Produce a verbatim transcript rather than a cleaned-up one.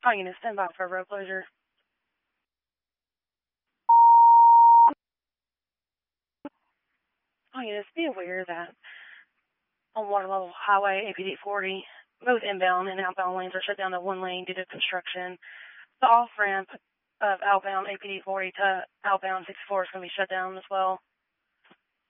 All units, stand by for road closure. All units, be aware that on Waterloo Highway A P D forty, both inbound and outbound lanes are shut down to one lane due to construction. The off-ramp of outbound A P D forty to outbound sixty-four is going to be shut down as well.